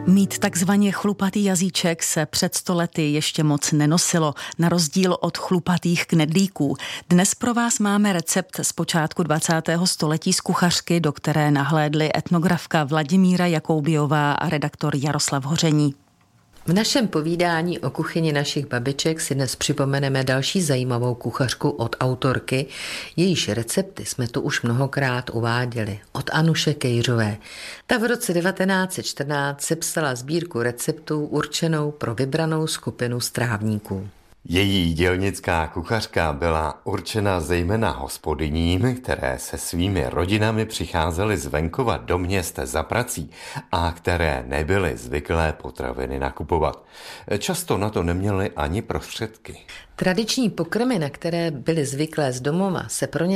Mít takzvaně chlupatý jazyček se před 100 lety ještě moc nenosilo, na rozdíl od chlupatých knedlíků. Dnes pro vás máme recept z počátku 20. století z kuchařky, do které nahlédli etnografka Vladimíra Jakoubiová a redaktor Jaroslav Hoření. V našem povídání o kuchyni našich babiček si dnes připomeneme další zajímavou kuchařku od autorky, jejíž recepty jsme tu už mnohokrát uváděli, od Anuše Kejřové. Ta v roce 1914 sepsala sbírku receptů určenou pro vybranou skupinu strávníků. Její dělnická kuchařka byla určena zejména hospodyním, které se svými rodinami přicházely z venkova do měst za prací a které nebyly zvyklé potraviny nakupovat. Často na to neměly ani prostředky. Tradiční pokrmy, na které byly zvyklé z domova, se pro ně